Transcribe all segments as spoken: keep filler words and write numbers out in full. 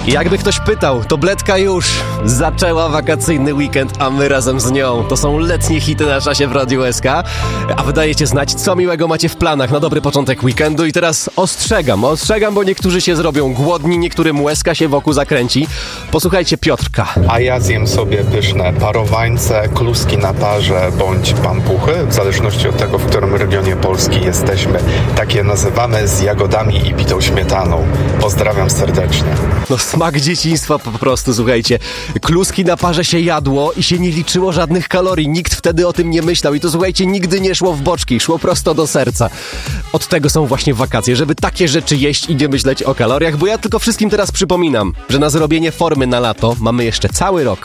Jakby ktoś pytał, to Bledka już zaczęła wakacyjny weekend, a my razem z nią. To są letnie hity na czasie w Radiu S K. A wydajecie znać, co miłego macie w planach na dobry początek weekendu. I teraz ostrzegam, ostrzegam, bo niektórzy się zrobią głodni, niektórym łezka się wokół zakręci. Posłuchajcie Piotrka. A ja zjem sobie pyszne parowańce, kluski na parze bądź pampuchy, w zależności od tego, w którym regionie Polski jesteśmy. Tak je nazywamy, z jagodami i bitą śmietaną. Pozdrawiam serdecznie. No smak dzieciństwa po prostu, słuchajcie. Kluski na parze się jadło i się nie liczyło żadnych kalorii. Nikt wtedy o tym nie myślał i to, słuchajcie, nigdy nie szło w boczki, szło prosto do serca. Od tego są właśnie wakacje, żeby takie rzeczy jeść i nie myśleć o kaloriach, bo ja tylko wszystkim teraz przypominam, że na zrobienie formy na lato mamy jeszcze cały rok.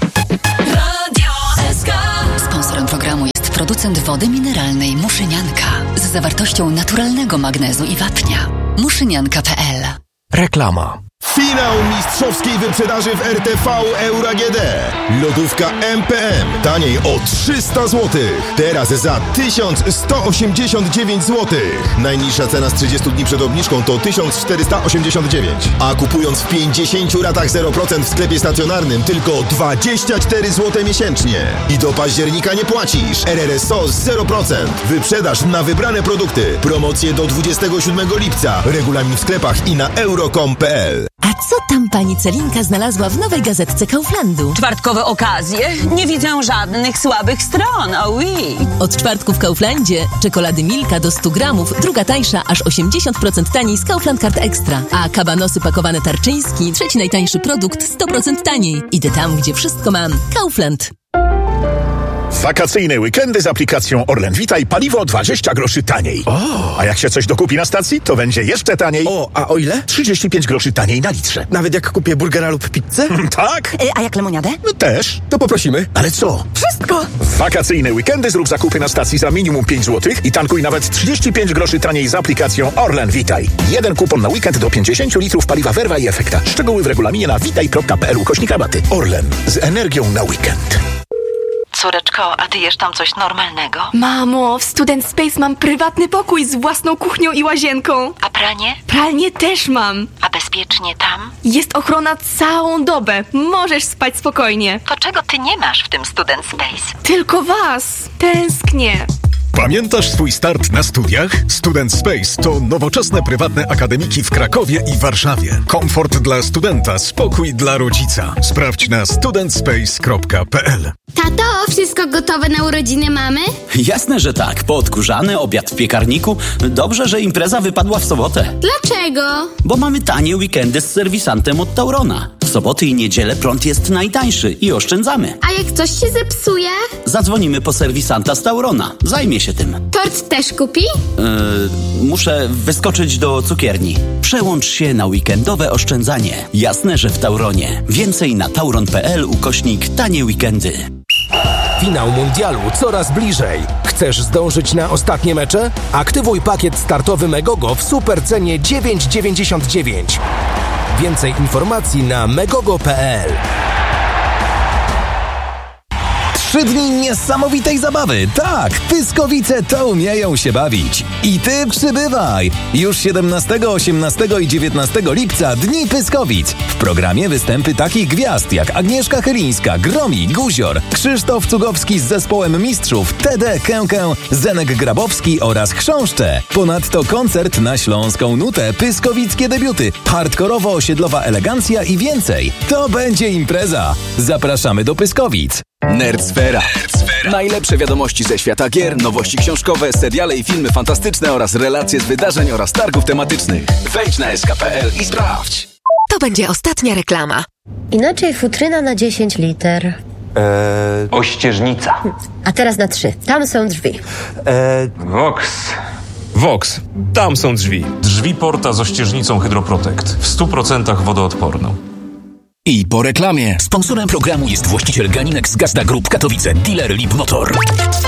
Radio S K. Sponsorem programu jest producent wody mineralnej Muszynianka z zawartością naturalnego magnezu i wapnia. muszynianka kropka p l. Reklama. Finał mistrzowskiej wyprzedaży w R T V Euro A G D. Lodówka M P M. Taniej o trzysta złotych. Teraz za tysiąc sto osiemdziesiąt dziewięć złotych. Najniższa cena z trzydziestu dni przed obniżką to tysiąc czterysta osiemdziesiąt dziewięć. A kupując w pięćdziesięciu ratach zero procent w sklepie stacjonarnym tylko dwadzieścia cztery złote miesięcznie. I do października nie płacisz. R R S O z zero procent. Wyprzedaż na wybrane produkty. Promocje do dwudziestego siódmego lipca. Regulamin w sklepach i na euro kropka com kropka p l. A co tam pani Celinka znalazła w nowej gazetce Kauflandu? Czwartkowe okazje? Nie widzę żadnych słabych stron, oh oui. Od czwartku w Kauflandzie czekolady Milka do stu gramów, druga tańsza, aż osiemdziesiąt procent taniej z Kaufland Card Extra. A kabanosy pakowane Tarczyński, trzeci najtańszy produkt, sto procent taniej. Idę tam, gdzie wszystko mam. Kaufland. Wakacyjne weekendy z aplikacją Orlen Witaj, paliwo dwadzieścia groszy taniej. O. A jak się coś dokupi na stacji, to będzie jeszcze taniej. O, a o ile? trzydzieści pięć groszy taniej na litrze. Nawet jak kupię burgera lub pizzę? Tak? E, a jak lemoniadę? No też. To poprosimy. Ale co? Wszystko! W wakacyjne weekendy zrób zakupy na stacji za minimum pięć złotych i tankuj nawet trzydzieści pięć groszy taniej z aplikacją Orlen Witaj. Jeden kupon na weekend do pięćdziesiąt litrów paliwa Verva i Efekta. Szczegóły w regulaminie na witaj kropka p l ukośnik rabaty. Orlen. Z energią na weekend. Córeczko, a ty jesz tam coś normalnego? Mamo, w Student Space mam prywatny pokój z własną kuchnią i łazienką. A pranie? Pralnię też mam. A bezpiecznie tam? Jest ochrona całą dobę. Możesz spać spokojnie. To czego ty nie masz w tym Student Space? Tylko was. Tęsknię. Pamiętasz swój start na studiach? Student Space to nowoczesne prywatne akademiki w Krakowie i Warszawie. Komfort dla studenta, spokój dla rodzica. Sprawdź na student space kropka p l. Tato, wszystko gotowe na urodziny mamy? Jasne, że tak. Poodkurzany, obiad w piekarniku. Dobrze, że impreza wypadła w sobotę. Dlaczego? Bo mamy tanie weekendy z serwisantem od Taurona. W soboty i niedzielę prąd jest najtańszy i oszczędzamy. A jak coś się zepsuje? Zadzwonimy po serwisanta z Taurona. Zajmie się tym. Tort też kupi? Yy, muszę wyskoczyć do cukierni. Przełącz się na weekendowe oszczędzanie. Jasne, że w Tauronie. Więcej na tauron kropka p l ukośnik tanie weekendy. Finał mundialu coraz bliżej. Chcesz zdążyć na ostatnie mecze? Aktywuj pakiet startowy Megogo w supercenie dziewięć dziewięćdziesiąt dziewięć. Więcej informacji na megogo kropka p l. Trzy dni niesamowitej zabawy. Tak, Pyskowice to umieją się bawić. I ty przybywaj. Już siedemnastego, osiemnastego i dziewiętnastego lipca Dni Pyskowic. W programie występy takich gwiazd jak Agnieszka Chylińska, Gromi, Guzior, Krzysztof Cugowski z zespołem mistrzów, T D Kękę, Zenek Grabowski oraz Chrząszcze. Ponadto koncert na śląską nutę, pyskowickie debiuty, hardkorowo-osiedlowa elegancja i więcej. To będzie impreza. Zapraszamy do Pyskowic. Nerdsfera. Najlepsze wiadomości ze świata gier, nowości książkowe, seriale i filmy fantastyczne oraz relacje z wydarzeń oraz targów tematycznych. Wejdź na s k kropka p l i sprawdź. To będzie ostatnia reklama. Inaczej futryna na dziesięć liter. Eee... Ościeżnica. A teraz na trzy. Tam są drzwi. Eee... Vox. Vox. Tam są drzwi. Drzwi Porta z ościeżnicą Hydroprotect. W stu procentach wodoodporną. I po reklamie. Sponsorem programu jest właściciel Ganinex Gazda Group Katowice, dealer Lip Motor.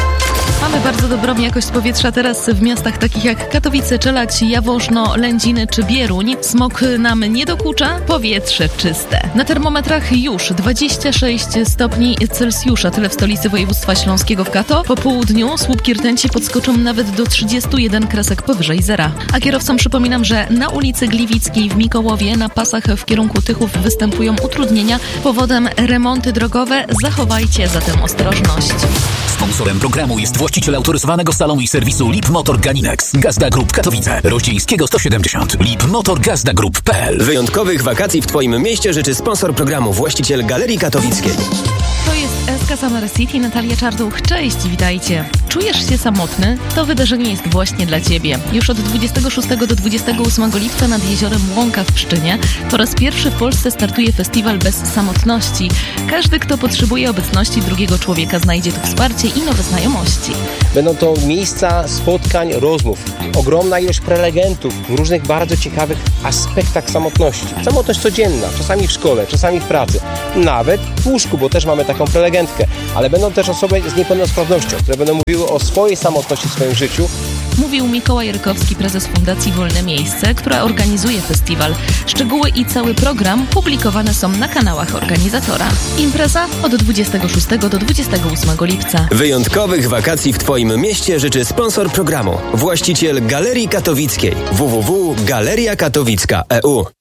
Mamy bardzo dobrą jakość powietrza teraz w miastach takich jak Katowice, Czelać, Jaworzno, Lędziny czy Bieruń. Smog nam nie dokucza, powietrze czyste. Na termometrach już dwadzieścia sześć stopni Celsjusza, tyle w stolicy województwa śląskiego w Kato. Po południu słupki rtęci podskoczą nawet do trzydziestu jeden kresek powyżej zera. A kierowcom przypominam, że na ulicy Gliwickiej w Mikołowie na pasach w kierunku Tychów występują utrudnienia. Powodem remonty drogowe. Zachowajcie zatem ostrożność. Sponsorem programu jest właściciel autoryzowanego salonu i serwisu Lip Motor Ganinex. Gazda Group Katowice. Rościńskiego sto siedemdziesiąt. Lip Motor Gazda Group kropka p l. Wyjątkowych wakacji w Twoim mieście życzy sponsor programu, właściciel Galerii Katowickiej. To jest S K Summer City, Natalia Czarduch. Cześć, witajcie. Czujesz się samotny? To wydarzenie jest właśnie dla Ciebie. Już od dwudziestego szóstego do dwudziestego ósmego lipca nad jeziorem Łąka w Pszczynie po raz pierwszy w Polsce startuje festiwal bez samotności. Każdy, kto potrzebuje obecności drugiego człowieka, znajdzie tu wsparcie i nowe znajomości. Będą to miejsca spotkań, rozmów. Ogromna ilość prelegentów w różnych bardzo ciekawych aspektach samotności. Samotność codzienna, czasami w szkole, czasami w pracy, nawet w łóżku, bo też mamy taką prelegentkę. Ale będą też osoby z niepełnosprawnością, które będą mówiły o swojej samotności w swoim życiu. Mówił Mikołaj Rykowski, prezes Fundacji Wolne Miejsce, która organizuje festiwal. Szczegóły i cały program publikowane są na kanałach organizatora. Impreza od dwudziestego szóstego do dwudziestego ósmego lipca. Wyjątkowych wakacji w Twoim mieście życzy sponsor programu, właściciel Galerii Katowickiej. w w w kropka galeria katowicka kropka e u.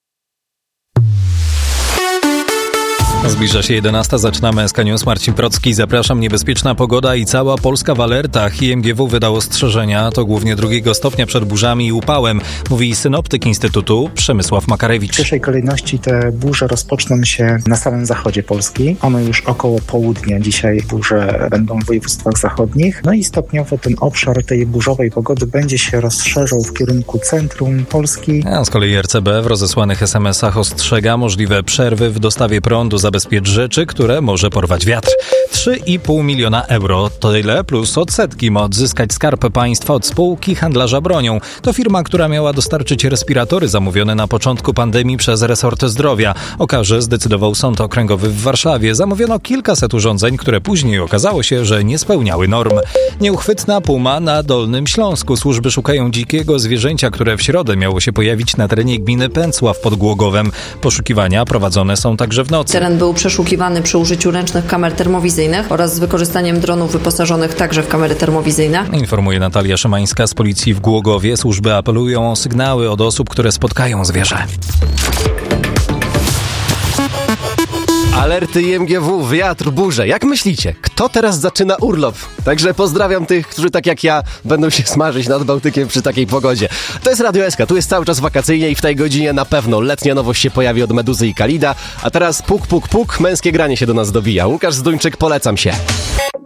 Zbliża się jedenasta, zaczynamy S K News. Marcin Procki, zapraszam. Niebezpieczna pogoda i cała Polska w alertach. I M G W wydał ostrzeżenia, to głównie drugiego stopnia przed burzami i upałem, mówi synoptyk Instytutu Przemysław Makarewicz. W pierwszej kolejności te burze rozpoczną się na samym zachodzie Polski. One już około południa dzisiaj burze będą w województwach zachodnich. No i stopniowo ten obszar tej burzowej pogody będzie się rozszerzał w kierunku centrum Polski. A z kolei R C B w rozesłanych es em esach ostrzega możliwe przerwy w dostawie prądu. Zabezpiecz rzeczy, które może porwać wiatr. trzy i pół miliona euro to tyle plus odsetki ma odzyskać Skarb Państwa od spółki handlarza bronią. To firma, która miała dostarczyć respiratory zamówione na początku pandemii przez resort zdrowia. O karze zdecydował Sąd Okręgowy w Warszawie. Zamówiono kilkaset urządzeń, które później okazało się, że nie spełniały norm. Nieuchwytna puma na Dolnym Śląsku. Służby szukają dzikiego zwierzęcia, które w środę miało się pojawić na terenie gminy Pęcław pod Głogowem. Poszukiwania prowadzone są także w nocy. Teren był przeszukiwany przy użyciu ręcznych kamer termowizyjnych oraz z wykorzystaniem dronów wyposażonych także w kamery termowizyjne. Informuje Natalia Szymańska z policji w Głogowie. Służby apelują o sygnały od osób, które spotkają zwierzę. Alerty I M G W, wiatr, burze. Jak myślicie, kto teraz zaczyna urlop? Także pozdrawiam tych, którzy tak jak ja będą się smażyć nad Bałtykiem przy takiej pogodzie. To jest Radio S K, tu jest cały czas wakacyjnie i w tej godzinie na pewno letnia nowość się pojawi od Meduzy i Kalida. A teraz puk, puk, puk, męskie granie się do nas dobija. Łukasz Zduńczyk, polecam się.